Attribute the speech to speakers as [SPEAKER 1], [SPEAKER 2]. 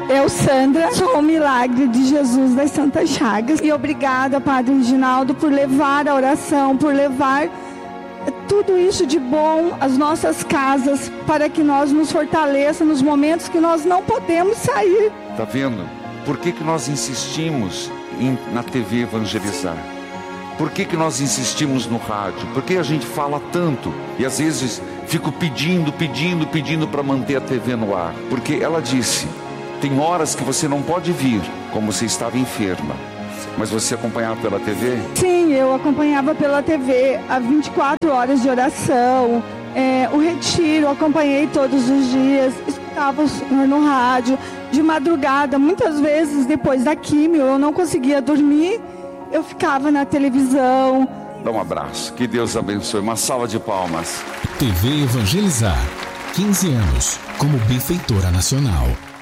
[SPEAKER 1] Eu, Sandra, sou o milagre de Jesus das Santas Chagas. E obrigada, Padre Reginaldo, por levar a oração, por levar tudo isso de bom às nossas casas, para que nós nos fortaleça nos momentos que nós não podemos sair.
[SPEAKER 2] Tá vendo? Por que nós insistimos na TV evangelizar? Por que nós insistimos no rádio? Por que a gente fala tanto? E às vezes fico pedindo para manter a TV no ar. Porque ela disse, tem horas que você não pode vir, como você estava enferma. Mas você acompanhava pela TV?
[SPEAKER 1] Sim, eu acompanhava pela TV, a 24 horas de oração, o retiro, eu acompanhei todos os dias, escutava no rádio, de madrugada, muitas vezes depois da químio, eu não conseguia dormir, eu ficava na televisão.
[SPEAKER 2] Dá um abraço, que Deus abençoe, uma salva de palmas.
[SPEAKER 3] TV Evangelizar, 15 anos como benfeitora nacional.